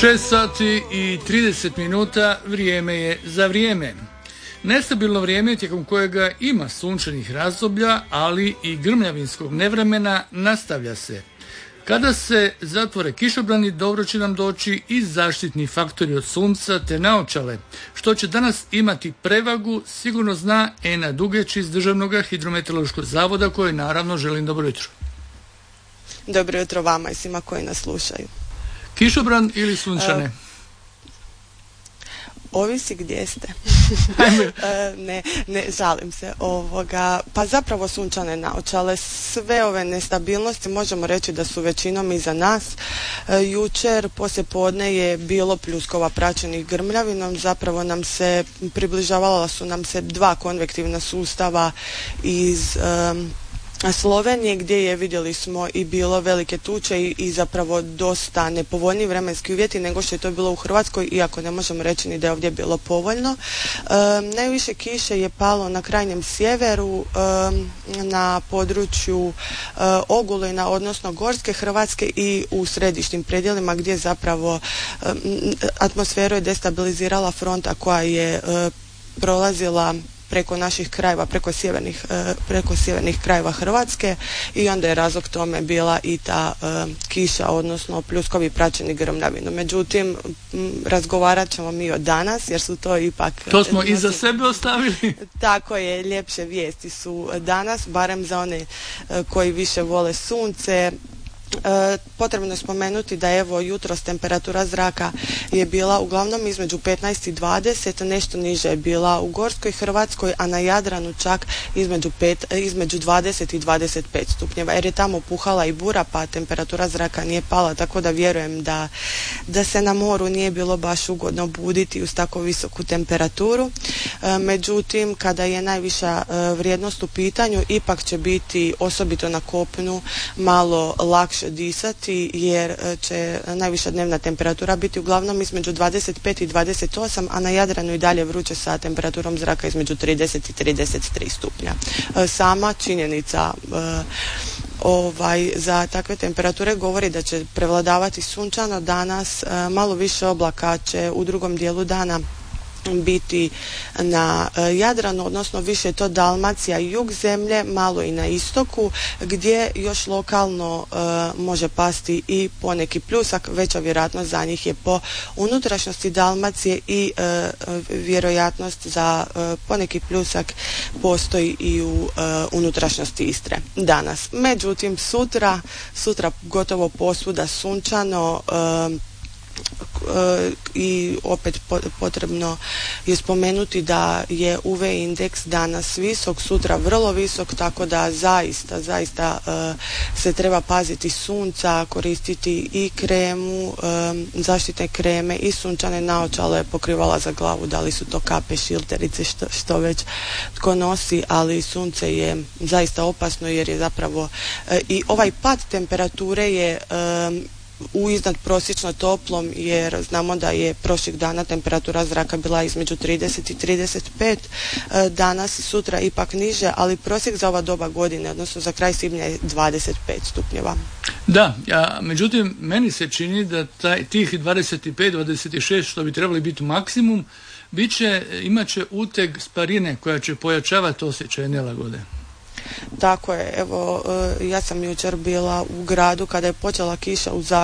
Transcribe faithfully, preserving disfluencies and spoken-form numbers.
šest sati i trideset minuta, vrijeme je za vrijeme. Nestabilno vrijeme tijekom kojega ima sunčanih razdoblja, ali i grmljavinskog nevremena nastavlja se. Kada se zatvore kišobrani, dobro će nam doći i zaštitni faktori od sunca te naočale. Što će danas imati prevagu, sigurno zna Ena Dugeć iz Državnog hidrometeorološkog zavoda, kojoj naravno želim dobro jutro. Dobro jutro vama i svima koji nas slušaju. Kišobran ili sunčane? Uh, ovisi gdje ste. uh, ne, ne, žalim se. Ovoga, pa zapravo sunčane naočale. Sve ove nestabilnosti možemo reći da su većinom iza nas. Uh, jučer poslije podne je bilo pljuskova praćenih grmljavinom. Zapravo nam se približavala su nam se dva konvektivna sustava iz um, Slovenije, gdje je, vidjeli smo, i bilo velike tuče i, i zapravo dosta nepovoljniji vremenski uvjeti nego što je to bilo u Hrvatskoj, iako ne možemo reći ni da je ovdje bilo povoljno. E, najviše kiše je palo na krajnjem sjeveru, e, na području e, Ogulina, odnosno Gorske Hrvatske, i u središnjim predjelima gdje zapravo e, atmosferu je destabilizirala fronta koja je e, prolazila preko naših krajeva, preko sjevernih, preko sjevernih krajeva Hrvatske, i onda je razlog tome bila i ta uh, kiša, odnosno pljuskovi praćeni grmljavinom. Međutim, m, razgovarat ćemo mi od danas, jer su to ipak... To smo i za sebe ostavili. Tako je, ljepše vijesti su danas, barem za one uh, koji više vole sunce. E, potrebno je spomenuti da evo jutros temperatura zraka je bila uglavnom između petnaest i dvadeset, nešto niže je bila u Gorskoj Hrvatskoj, a na Jadranu čak između, pet, između dvadeset i dvadeset pet stupnjeva, jer je tamo puhala i bura, pa temperatura zraka nije pala, tako da vjerujem da, da se na moru nije bilo baš ugodno buditi uz tako visoku temperaturu. E, međutim, kada je najviša e, vrijednost u pitanju, ipak će biti, osobito na kopnu, malo lakše disati, jer će najviša dnevna temperatura biti uglavnom između dvadeset pet i dvadeset osam, a na Jadranu i dalje vruće sa temperaturom zraka između trideset i trideset tri stupnja. Sama činjenica ovaj, za takve temperature govori da će prevladavati sunčano danas, malo više oblaka će u drugom dijelu dana biti na Jadranu, odnosno više je to Dalmacija i jug zemlje, malo i na istoku, gdje još lokalno uh, može pasti i poneki pljusak. Veća vjerojatnost za njih je po unutrašnjosti Dalmacije i uh, vjerojatnost za uh, poneki pljusak postoji i u uh, unutrašnjosti Istre danas. Međutim, sutra, sutra gotovo posvuda sunčano, uh, i opet potrebno je spomenuti da je U V indeks danas visok, sutra vrlo visok, tako da zaista, zaista se treba paziti sunca, koristiti i kremu, zaštitne kreme i sunčane naočale, pokrivala za glavu, da li su to kape, šilterice, što, što već tko nosi, ali sunce je zaista opasno, jer je zapravo i ovaj pad temperature je u iznad prosječno toplom, jer znamo da je prošlih dana temperatura zraka bila između trideset i trideset pet, danas, sutra ipak niže, ali prosjek za ova doba godine, odnosno za kraj svibnja, je dvadeset pet stupnjeva. Da, a, međutim, meni se čini da taj, tih dvadeset pet dvadeset šest, što bi trebali biti maksimum, bit će, imat će uteg sparine koja će pojačavati osjećaj nelagode. Tako je, evo, ja sam jučer bila u gradu kada je počela kiša u Zagrebu.